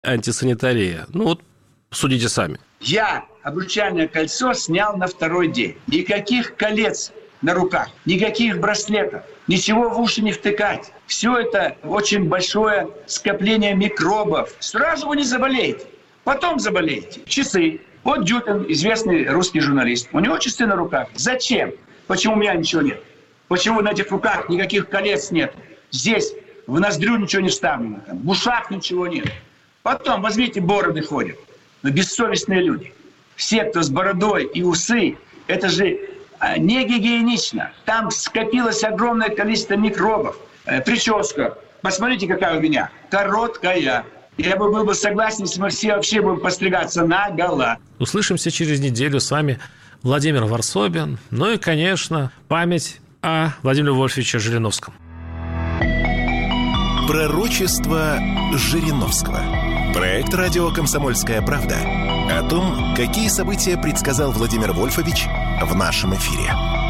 антисанитария. Ну вот, судите сами. Я обручальное кольцо снял на второй день. Никаких колец на руках, никаких браслетов, ничего в уши не втыкать. Все это очень большое скопление микробов. Сразу вы не заболеете, потом заболеете. Часы. Вот Дюпин, известный русский журналист. У него часы на руках. Зачем? Почему у меня ничего нет? Почему на этих руках никаких колец нет? Здесь в ноздрю ничего не вставлено, в ушах ничего нет. Потом возьмите, бороды ходят. Но бессовестные люди. Все, кто с бородой и усы, это же не гигиенично. Там скопилось огромное количество микробов. Прическа. Посмотрите, какая у меня. Короткая. Я бы был согласен, если мы все вообще будем постригаться наголо. Услышимся через неделю. С вами Владимир Варсобин. Ну и, конечно, память о Владимире Вольфовиче Жириновском. Пророчество Жириновского. Проект радио «Комсомольская правда» о том, какие события предсказал Владимир Вольфович в нашем эфире.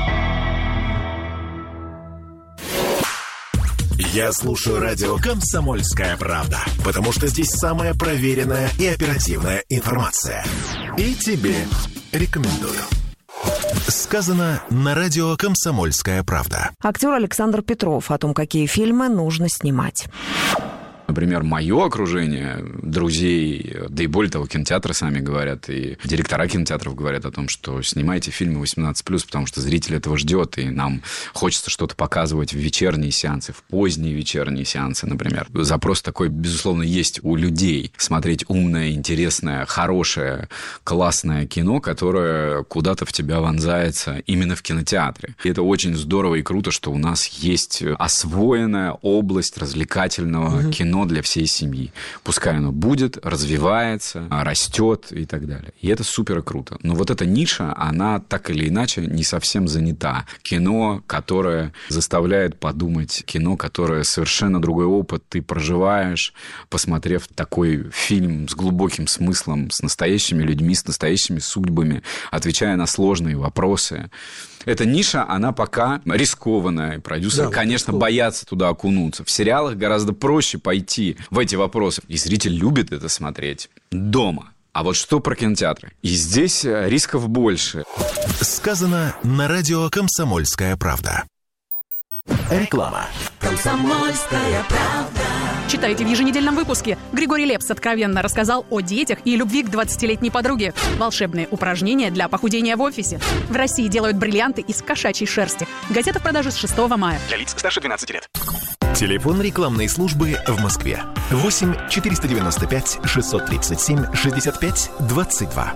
Я слушаю радио «Комсомольская правда», потому что здесь самая проверенная и оперативная информация. И тебе рекомендую. Сказано на радио «Комсомольская правда». Актер Александр Петров о том, какие фильмы нужно снимать. Например, мое окружение, друзей, да и более того, кинотеатры сами говорят, и директора кинотеатров говорят о том, что снимайте фильмы 18+, потому что зритель этого ждет, и нам хочется что-то показывать в вечерние сеансы, в поздние вечерние сеансы, например. Запрос такой, безусловно, есть у людей. Смотреть умное, интересное, хорошее, классное кино, которое куда-то в тебя вонзается именно в кинотеатре. И это очень здорово и круто, что у нас есть освоенная область развлекательного кино для всей семьи. Пускай оно будет, развивается, растет и так далее. И это супер круто. Но вот эта ниша, она так или иначе не совсем занята. Кино, которое заставляет подумать, кино, которое совершенно другой опыт ты проживаешь, посмотрев такой фильм с глубоким смыслом, с настоящими людьми, с настоящими судьбами, отвечая на сложные вопросы. Эта ниша, она пока рискованная. Продюсеры, да, конечно, боятся туда окунуться. В сериалах гораздо проще пойти в эти вопросы. И зритель любит это смотреть дома. А вот что про кинотеатры? И здесь рисков больше. Сказано на радио «Комсомольская правда». Реклама. «Комсомольская правда». Читайте в еженедельном выпуске. Григорий Лепс откровенно рассказал о детях и любви к 20-летней подруге. Волшебные упражнения для похудения в офисе. В России делают бриллианты из кошачьей шерсти. Газета в продаже с 6 мая. Для лиц старше 12 лет. Телефон рекламной службы в Москве. 8 495 637 65 22.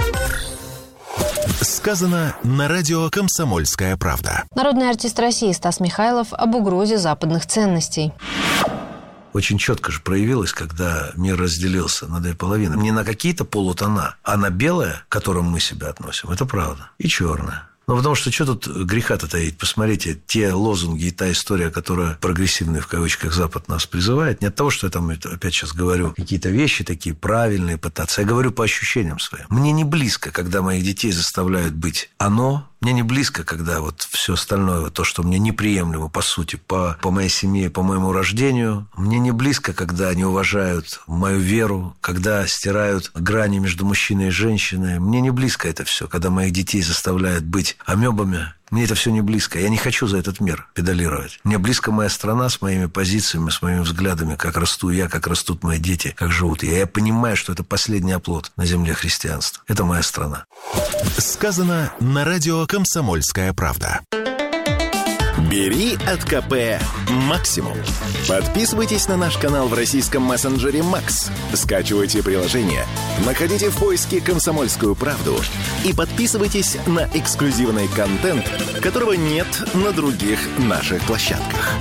Сказано на радио «Комсомольская правда». Народный артист России Стас Михайлов об угрозе западных ценностей. Очень четко же проявилось, когда мир разделился на две половины. Не на какие-то полутона, а на белое, к которому мы себя относим. Это правда. И черное. Ну, потому что тут греха-то таить? Посмотрите, те лозунги и та история, которая прогрессивный, в кавычках, Запад нас призывает, не от того, что я там опять сейчас говорю какие-то вещи такие правильные пытаться. Я говорю по ощущениям своим. Мне не близко, когда моих детей заставляют быть оно. Мне не близко, когда вот все остальное, то, что мне неприемлемо, по сути, по моей семье, по моему рождению. Мне не близко, когда они уважают мою веру, когда стирают грани между мужчиной и женщиной. Мне не близко это все, когда моих детей заставляют быть амебами. Мне это все не близко. Я не хочу за этот мир педалировать. Мне близко моя страна с моими позициями, с моими взглядами, как расту я, как растут мои дети, как живут я. Я понимаю, что это последний оплот на земле христианства. Это моя страна. Сказано на радио «Комсомольская правда». Бери от КП максимум. Подписывайтесь на наш канал в российском мессенджере Макс. Скачивайте приложение, находите в поиске «Комсомольскую правду» и подписывайтесь на эксклюзивный контент, которого нет на других наших площадках.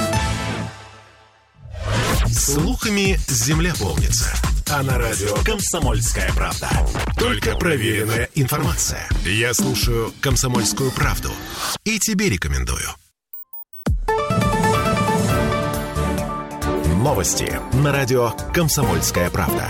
Слухами земля полнится. А на радио «Комсомольская правда» только проверенная информация. Я слушаю «Комсомольскую правду» и тебе рекомендую. Новости на радио «Комсомольская правда».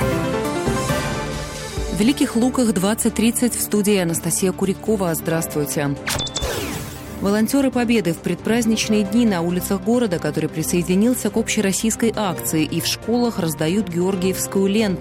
В Великих Луках 20:30 в студии Анастасия Курякова. Здравствуйте. Волонтеры Победы в предпраздничные дни на улицах города, который присоединился к общероссийской акции, и в школах раздают георгиевскую ленту.